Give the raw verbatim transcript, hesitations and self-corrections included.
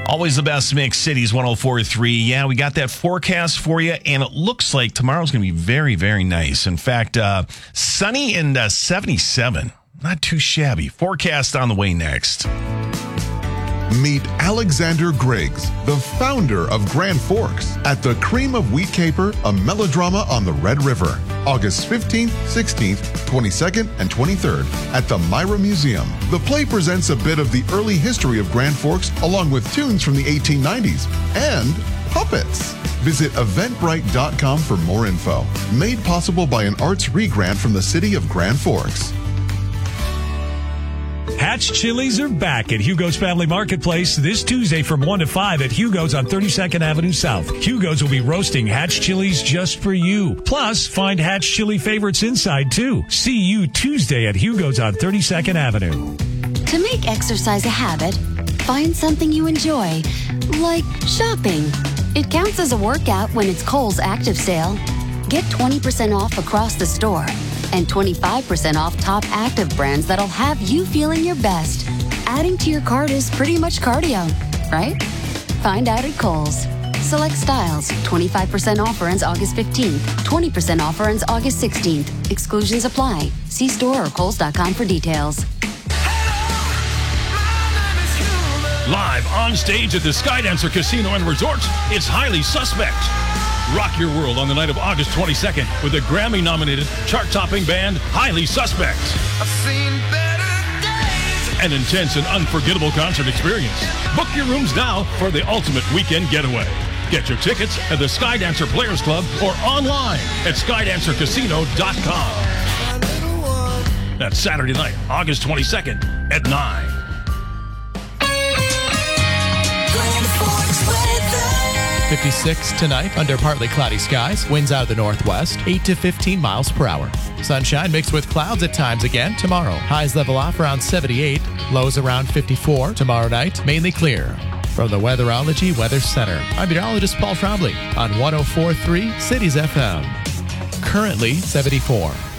Always the best mix, Cities one oh four point three. Yeah, we got that forecast for you, and it looks like tomorrow's going to be very, very nice. In fact, uh, sunny and uh, seventy-seven. Not too shabby. Forecast on the way next. Meet Alexander Griggs, the founder of Grand Forks, at the Cream of Wheat Caper, a melodrama on the Red River. August fifteenth, sixteenth, twenty-second, and twenty-third at the Myra Museum. The play presents a bit of the early history of Grand Forks, along with tunes from the eighteen nineties and puppets. Visit eventbrite dot com for more info. Made possible by an Arts Re-Grant from the City of Grand Forks. Hatch Chili's are back at Hugo's Family Marketplace this Tuesday from one to five at Hugo's on thirty-second Avenue South. Hugo's will be roasting Hatch Chili's just for you. Plus, find Hatch Chili favorites inside, too. See you Tuesday at Hugo's on thirty-second Avenue. To make exercise a habit, find something you enjoy, like shopping. It counts as a workout when it's Kohl's Active Sale. Get twenty percent off across the store and twenty-five percent off top active brands that'll have you feeling your best. Adding to your cart is pretty much cardio, right? Find out at Kohl's. Select styles. twenty-five percent offer ends August fifteenth. twenty percent offer ends August sixteenth. Exclusions apply. See store or kohls dot com for details. Live on stage at the Skydancer Casino and Resort, it's Highly Suspect. Rock your world on the night of August twenty-second with the Grammy-nominated, chart-topping band Highly Suspect. I've seen better days. An intense and unforgettable concert experience. Book your rooms now for the ultimate weekend getaway. Get your tickets at the Skydancer Players Club or online at skydancer casino dot com. That's Saturday night, August twenty-second at nine. fifty-six tonight under partly cloudy skies. Winds out of the northwest, eight to fifteen miles per hour. Sunshine mixed with clouds at times again tomorrow. Highs level off around seventy-eight, lows around fifty-four. Tomorrow night, mainly clear. From the Weatherology Weather Center, I'm meteorologist Paul Trombley on one oh four point three Cities F M. Currently seventy-four.